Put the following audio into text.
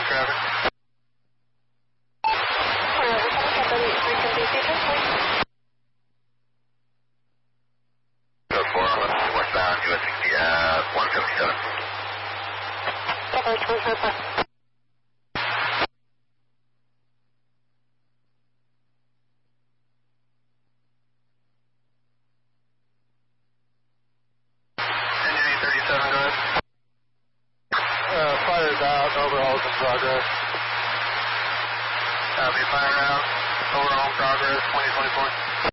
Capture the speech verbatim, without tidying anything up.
traffic. Go four on westbound U S sixty at one seventy-seven. Engine thirty-seven, go ahead. Uh, fire's out, overhaul's in progress. Copy, fire out, overhaul in progress, twenty twenty-four.